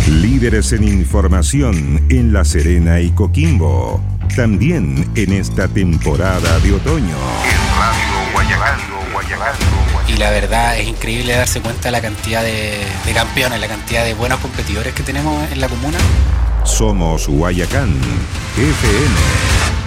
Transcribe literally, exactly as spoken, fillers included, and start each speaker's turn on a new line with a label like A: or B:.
A: Líderes en información en La Serena y Coquimbo. También en esta temporada de otoño.
B: En Radio Guayacán, Guayacán.
C: Y la verdad es increíble darse cuenta de la cantidad de, de campeones, la cantidad de buenos competidores que tenemos en la comuna.
A: Somos Guayacán F M.